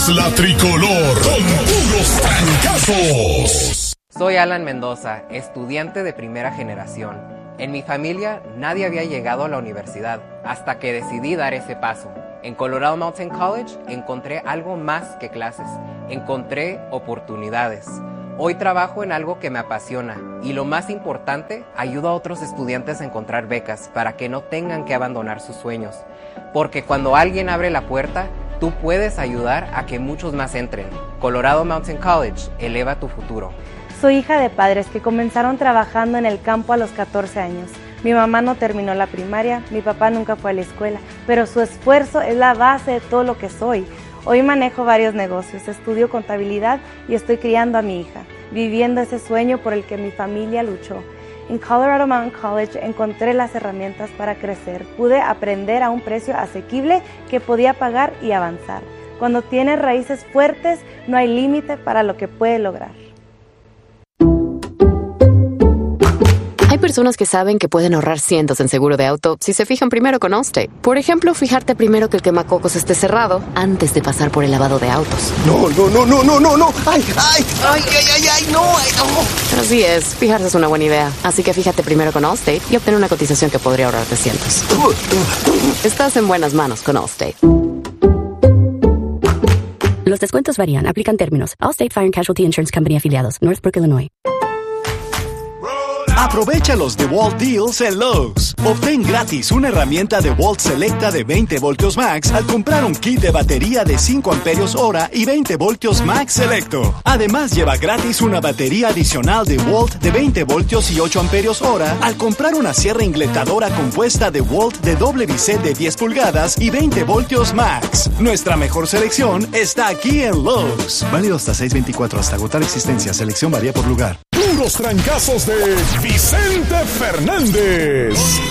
La tricolor con puros trancazos. Soy Alan Mendoza, estudiante de primera generación. En mi familia nadie había llegado a la universidad hasta que decidí dar ese paso. En Colorado Mountain College encontré algo más que clases, encontré oportunidades. Hoy trabajo en algo que me apasiona y lo más importante, ayudo a otros estudiantes a encontrar becas para que no tengan que abandonar sus sueños. Porque cuando alguien abre la puerta, tú puedes ayudar a que muchos más entren. Colorado Mountain College, eleva tu futuro. Soy hija de padres que comenzaron trabajando en el campo a los 14 años. Mi mamá no terminó la primaria, mi papá nunca fue a la escuela, pero su esfuerzo es la base de todo lo que soy. Hoy manejo varios negocios, estudio contabilidad y estoy criando a mi hija, viviendo ese sueño por el que mi familia luchó. En Colorado Mountain College encontré las herramientas para crecer. Pude aprender a un precio asequible que podía pagar y avanzar. Cuando tienes raíces fuertes, no hay límite para lo que puedes lograr. Hay personas que saben que pueden ahorrar cientos en seguro de auto si se fijan primero con Allstate. Por ejemplo, fijarte primero que el quemacocos esté cerrado antes de pasar por el lavado de autos. No. ¡Ay, no! Así es, fijarse es una buena idea. Así que fíjate primero con Allstate y obtén una cotización que podría ahorrarte cientos. Estás en buenas manos con Allstate. Los descuentos varían. Aplican términos. Allstate Fire and Casualty Insurance Company afiliados. Northbrook, Illinois. Aprovecha los DeWalt Deals en Lowe's. Obtén gratis una herramienta DeWalt Selecta de 20 voltios max al comprar un kit de batería de 5 amperios hora y 20 voltios max selecto. Además, lleva gratis una batería adicional DeWalt de 20 voltios y 8 amperios hora al comprar una sierra ingletadora compuesta DeWalt de doble bisel de 10 pulgadas y 20 voltios max. Nuestra mejor selección está aquí en Lowe's. Válido hasta 6/24, hasta agotar existencia. Selección varía por lugar. Puros trancazos de Vicente Fernández.